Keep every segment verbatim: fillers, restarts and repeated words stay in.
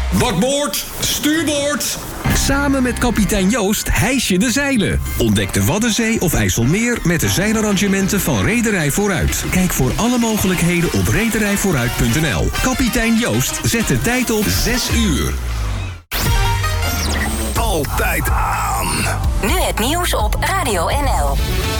Bakboord, stuurboord. Samen met kapitein Joost hijs je de zeilen. Ontdek de Waddenzee of IJsselmeer met de zeilarrangementen van Rederij Vooruit. Kijk voor alle mogelijkheden op rederij vooruit punt n l. Kapitein Joost zet de tijd op zes uur. Altijd aan. Nu het nieuws op Radio N L.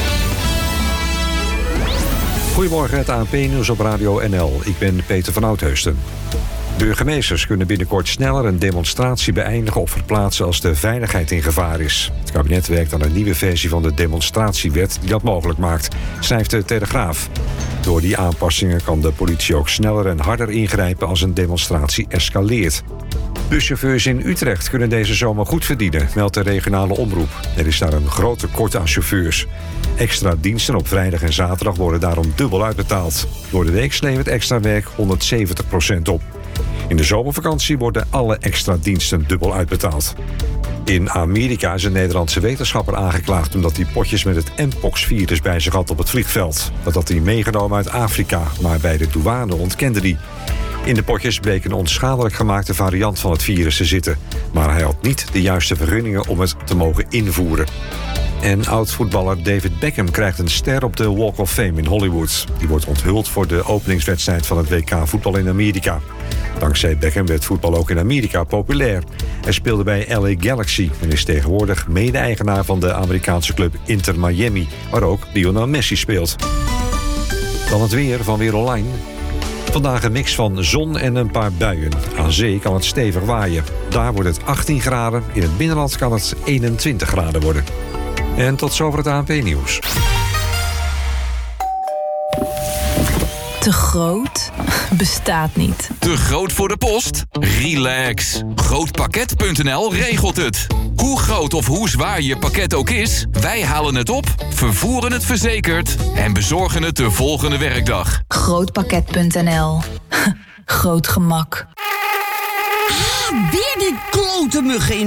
Goedemorgen, het A N P-nieuws op Radio N L. Ik ben Peter van Oudheusden. Burgemeesters kunnen binnenkort sneller een demonstratie beëindigen of verplaatsen als de veiligheid in gevaar is. Het kabinet werkt aan een nieuwe versie van de demonstratiewet die dat mogelijk maakt, schrijft de Telegraaf. Door die aanpassingen kan de politie ook sneller en harder ingrijpen als een demonstratie escaleert. Buschauffeurs in Utrecht kunnen deze zomer goed verdienen, meldt de regionale omroep. Er is daar een groot tekort aan chauffeurs. Extra diensten op vrijdag en zaterdag worden daarom dubbel uitbetaald. Door de week levert extra werk honderdzeventig procent op. In de zomervakantie worden alle extra diensten dubbel uitbetaald. In Amerika is een Nederlandse wetenschapper aangeklaagd omdat hij potjes met het Mpox-virus bij zich had op het vliegveld. Dat had hij meegenomen uit Afrika, maar bij de douane ontkende hij. In de potjes bleek een onschadelijk gemaakte variant van het virus te zitten. Maar hij had niet de juiste vergunningen om het te mogen invoeren. En oud-voetballer David Beckham krijgt een ster op de Walk of Fame in Hollywood. Die wordt onthuld voor de openingswedstrijd van het W K voetbal in Amerika. Dankzij Beckham werd voetbal ook in Amerika populair. Hij speelde bij L A Galaxy en is tegenwoordig mede-eigenaar van de Amerikaanse club Inter Miami, waar ook Lionel Messi speelt. Dan het weer van Weer Online. Vandaag een mix van zon en een paar buien. Aan zee kan het stevig waaien. Daar wordt het achttien graden. In het binnenland kan het eenentwintig graden worden. En tot zover het A N P-nieuws. Te groot? Bestaat niet. Te groot voor de post? Relax. Grootpakket punt n l regelt het. Hoe groot of hoe zwaar je pakket ook is, wij halen het op, vervoeren het verzekerd en bezorgen het de volgende werkdag. Grootpakket punt n l. Groot gemak. Ah, weer die klote muggen in